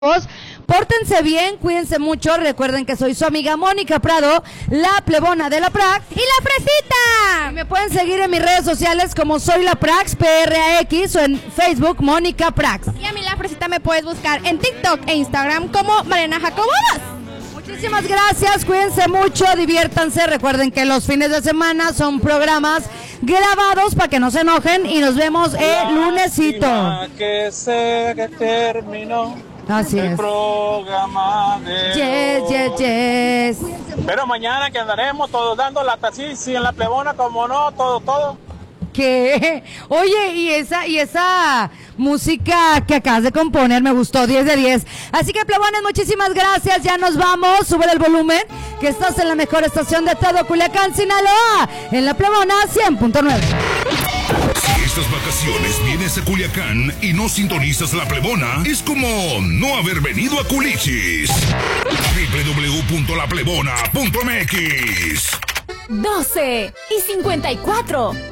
Pórtense bien, cuídense mucho. Recuerden que soy su amiga Mónica Prado, la plebona de la Prax y la Fresita. Y me pueden seguir en mis redes sociales como soy la Prax, PRAX, o en Facebook Mónica Prax. Y a mí la Fresita me puedes buscar en TikTok e Instagram como Mariana Jacobodas. Muchísimas gracias, cuídense mucho, diviértanse. Recuerden que los fines de semana son programas grabados para que no se enojen y nos vemos el lunesito. Que se terminó. Así el es. Programa de Yes. Pero mañana que andaremos todos dando la taxis en la plebona, como no, todo. ¿Qué? Oye, y esa música que acabas de componer me gustó, 10 de 10. Así que, plebones, muchísimas gracias. Ya nos vamos. Sube el volumen, que estás en la mejor estación de todo Culiacán, Sinaloa, en la plebona 100.9. Si estas vacaciones vienes a Culiacán y no sintonizas la plebona, es como no haber venido a Culichis. www.laplebona.mx 12:54